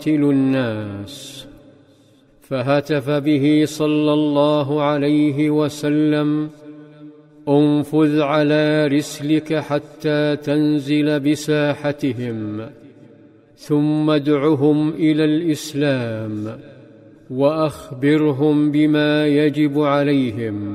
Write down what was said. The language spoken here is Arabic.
الناس، فهتف به صلى الله عليه وسلم: انفذ على رسلك حتى تنزل بساحتهم، ثم ادعهم إلى الإسلام وأخبرهم بما يجب عليهم.